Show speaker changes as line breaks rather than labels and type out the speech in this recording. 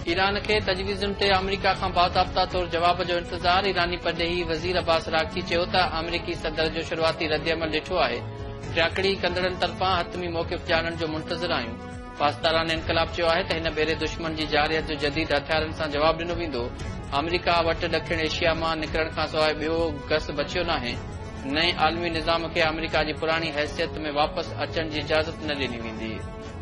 Iran खे तजवीज़ुनि ते अमरीका खां बाज़ाब्ता तौर जवाब जो इंतज़ार। ईरानी परडेही वज़ीर अब्बास रागची चयो त अमरीकी सदर जो शुरूआती रद्दअमल ॾिठो आहे। टियाकड़ी कंदड़नि तरफ़ां हतमी मौक़िफ़ ॼाणण जो मुंतज़िर आहियूं। पाकिस्तान इनक़लाब चयो आहे त हिन भेरे दुश्मन जी जारियत जो जदीद हथियारनि सां जवाब ॾिनो वेंदो। अमरीका वटि ॾखिण एशिया मां निकिरण खां सवाइ ॿियो गस बचियो नाहे। नए आलमी निज़ाम खे अमरीका जी पुराणी हैसियत में वापसि अचण जी इजाज़त न ॾिनी वेंदी।